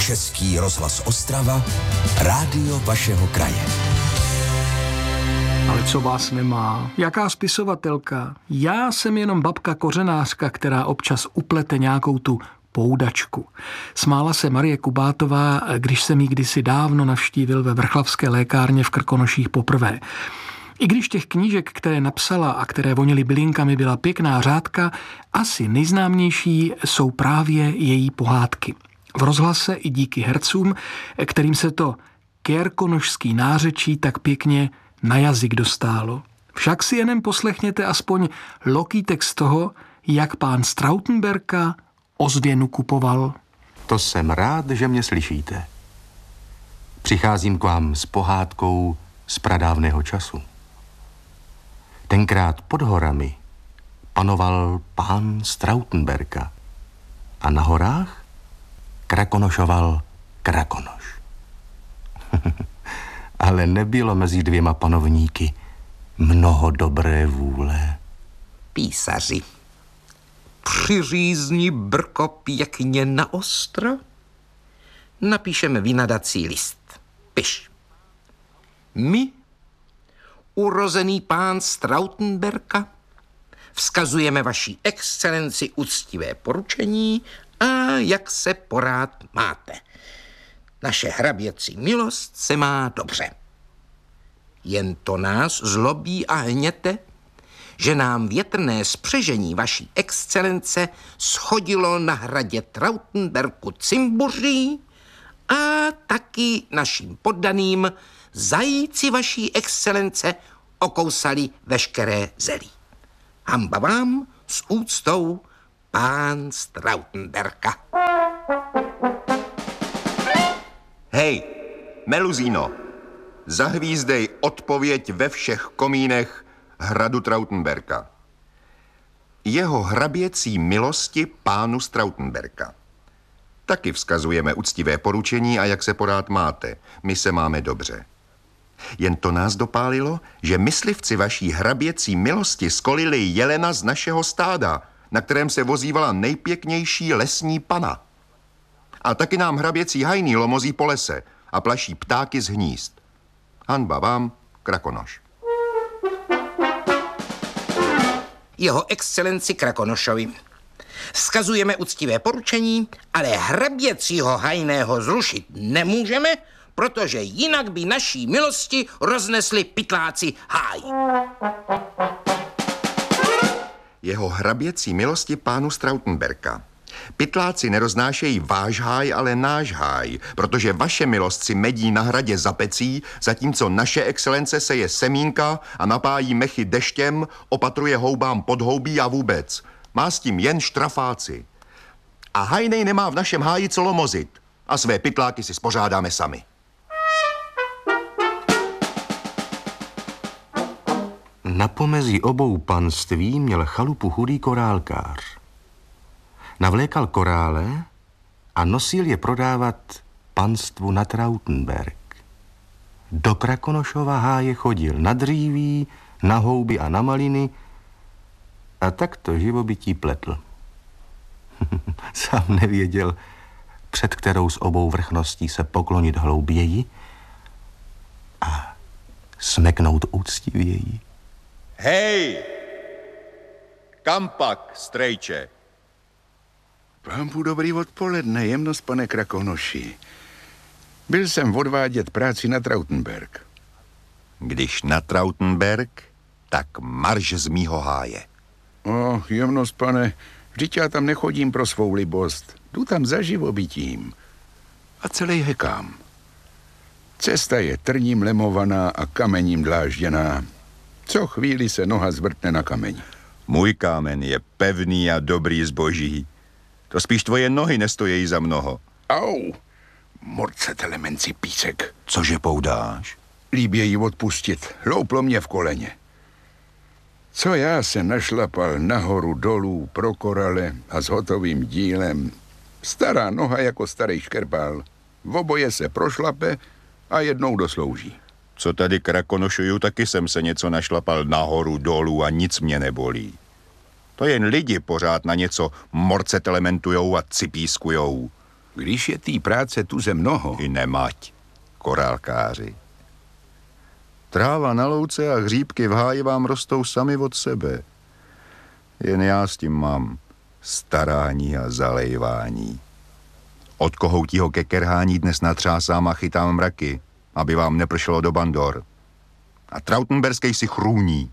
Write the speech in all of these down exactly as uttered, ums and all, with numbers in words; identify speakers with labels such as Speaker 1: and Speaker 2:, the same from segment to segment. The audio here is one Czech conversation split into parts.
Speaker 1: Český rozhlas Ostrava, rádio vašeho kraje.
Speaker 2: Ale co vás nemá? Jaká spisovatelka? Já jsem jenom babka kořenářka, která občas uplete nějakou tu poudačku. Smála se Marie Kubátová, když jsem ji kdysi dávno navštívil ve vrchlavské lékárně v Krkonoších poprvé. I když těch knížek, které napsala a které voněly bylinkami, byla pěkná řádka, asi nejznámější jsou právě její pohádky. V rozhlase i díky hercům, kterým se to kérkonošský nářečí tak pěkně na jazyk dostálo. Však si jenom poslechněte aspoň lokýtek z toho, jak pán Strautenberka ozvěnu kupoval.
Speaker 3: To jsem rád, že mě slyšíte. Přicházím k vám s pohádkou z pradávného času. Tenkrát pod horami panoval pán Strautenberka a na horách krakonošoval Krakonoš. Ale nebylo mezi dvěma panovníky mnoho dobré vůle.
Speaker 4: Písaři, přiřízni brko pěkně na ostro, napíšeme vynadací list. Piš. My, urozený pán Strautenberka, vzkazujeme vaší excelenci úctivé poručení a jak se porád máte. Naše hraběcí milost se má dobře. Jen to nás zlobí a hněte, že nám větrné spřežení vaší excelence schodilo na hradě Trautenberku cimbuří a taky našim poddaným zajíci vaší excelence okousali veškeré zelí. Hamba vám s úctou pán Strautenberka.
Speaker 5: Hej, Meluzíno, zahvízdej odpověď ve všech komínech hradu Trautenberka. Jeho hraběcí milosti pánu Strautenberka. Taky vzkazujeme úctivé poručení a jak se porád máte. My se máme dobře. Jen to nás dopálilo, že myslivci vaší hraběcí milosti skolili jelena z našeho stáda, na kterém se vozívala nejpěknější lesní pana. A taky nám hraběcí hajný lomozí po lese a plaší ptáky z hnízd. Hanba vám, Krakonoš.
Speaker 4: Jeho excelenci Krakonošovi. Vzkazujeme úctivé poručení, ale hraběcího hajného zrušit nemůžeme, protože jinak by naší milosti roznesli pytláci háj.
Speaker 5: Jeho hraběcí milosti pánu Strautenberka. Pytláci neroznášejí váš háj, ale náš háj, protože vaše milost si medí na hradě za pecí, zatímco naše excelence seje semínka a napájí mechy deštěm, opatruje houbám podhoubí a vůbec. Má s tím jen štrafáci. A hajnej nemá v našem háji co lomozit a své pytláky si spořádáme sami.
Speaker 3: Na pomezí obou panství měl chalupu chudý korálkář. Navlékal korále a nosil je prodávat panstvu na Trautenberg. Do Krakonošova háje chodil na dříví, na houby a na maliny a tak to živobytí pletl. Sám nevěděl, před kterou z obou vrchností se poklonit hlouběji a smeknout úctivěji.
Speaker 5: Hej! Kam pak, strejče?
Speaker 6: Pánbu dobrý odpoledne, jemnost, pane Krakonoši. Byl jsem odvádět práci na Trautenberg.
Speaker 5: Když na Trautenberg, tak marš z mýho háje.
Speaker 6: O, jemnost, pane, vždyť já tam nechodím pro svou libost. Jdu tam za živobytím. A celý hekám. Cesta je trním lemovaná a kamením dlážděná. Co chvíli se noha zvrtne na kameň.
Speaker 5: Můj kámen je pevný a dobrý zboží. To spíš tvoje nohy nestojí za mnoho.
Speaker 6: Au, morce telemenci písek.
Speaker 5: Cože poudáš?
Speaker 6: Líbě jí odpustit, louplo mě v koleně. Co já se našlapal nahoru dolů pro korale a s hotovým dílem. Stará noha jako starý škerpál. V oboje se prošlape a jednou doslouží.
Speaker 5: Co tady krakonošuju, taky jsem se něco našlapal nahoru dolů a nic mě nebolí. To jen lidi pořád na něco morcetelementujou a cipískujou.
Speaker 6: Když je tý práce tuze mnoho...
Speaker 5: I nemať, korálkáři. Tráva na louce a hříbky v háji vám rostou sami od sebe. Jen já s tím mám starání a zalejvání. Od kohoutího ke kerhání dnes natřásám a chytám mraky, aby vám nepršelo do bandor. A trautenberskej si chrůní.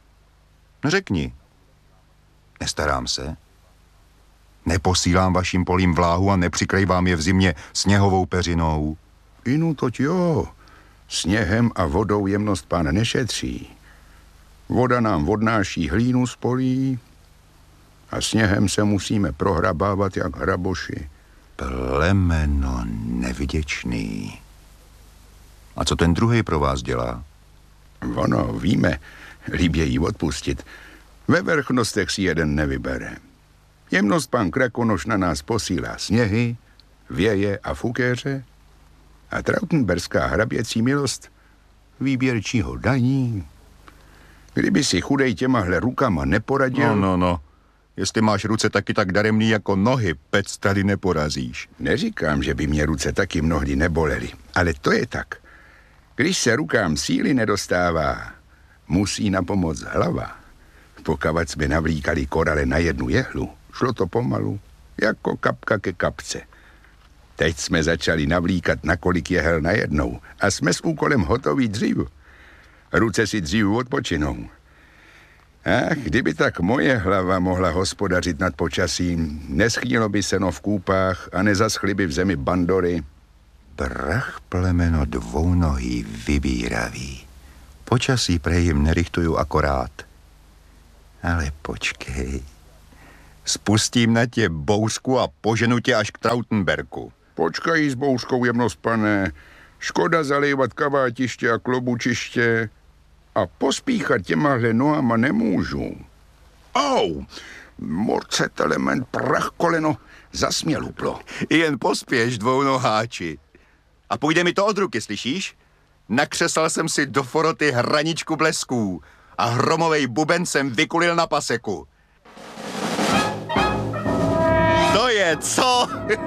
Speaker 5: Řekni, nestarám se? Neposílám vašim polím vláhu a nepřikrývám je v zimě sněhovou peřinou?
Speaker 6: Inu toť jo, sněhem a vodou jemnost pán nešetří. Voda nám odnáší hlínu z polí a sněhem se musíme prohrabávat jak hraboši.
Speaker 5: Plemeno nevyděčný. A co ten druhý pro vás dělá?
Speaker 6: Ono, víme, líbě jí odpustit. Ve vrchnostech si jeden nevybere. Jemnost pan Krakonoš na nás posílá sněhy, věje a fukéře a trautenberská hraběcí milost výběrčího daní. Kdyby si chudej těmahle rukama neporadil...
Speaker 5: No, no, no. Jestli máš ruce taky tak daremný jako nohy, pec tady neporazíš.
Speaker 6: Neříkám, že by mě ruce taky mnohdy nebolely, ale to je tak. Když se rukám síly nedostává, musí na pomoc hlava. Pokavať jsme navlíkali korale na jednu jehlu, šlo to pomalu, jako kapka ke kapce. Teď jsme začali navlíkat na kolik jehel najednou a jsme s úkolem hotoví dřív. Ruce si dřív odpočinou. A kdyby tak moje hlava mohla hospodařit nad počasím, neschýlo by seno v kůpách a nezaschly by v zemi bandory.
Speaker 5: Brach plemeno dvounohý vybíravý. Počasí prej jim nerichtuju akorát. Ale počkej. Spustím na tě bouřku a poženu tě až k Trautenberku.
Speaker 6: Počkej s bouřkou, jemnost pane. Škoda zalejvat kavátiště a klobučiště. A pospíchat těmahle nohama nemůžu. Au! Morcet element, prach koleno, zasměl uplo.
Speaker 5: Jen pospěš, dvounoháči. A půjde mi to od ruky, slyšíš? Nakřesal jsem si do foroty hraničku blesků a hromovej buben jsem vykulil na paseku. To je co?